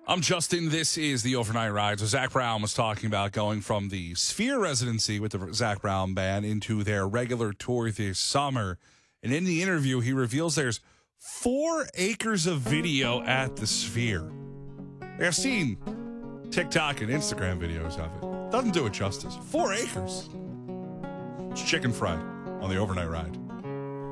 I'm Justin. This is the Overnight Ride. So Zach Brown was talking about going from the Sphere residency with the Zach Brown Band into their regular tour this summer. And in the interview, he reveals there's 4 acres of video at the Sphere. I've seen TikTok and Instagram videos of it. Doesn't do it justice. 4 acres. It's Chicken Fried on the Overnight Ride.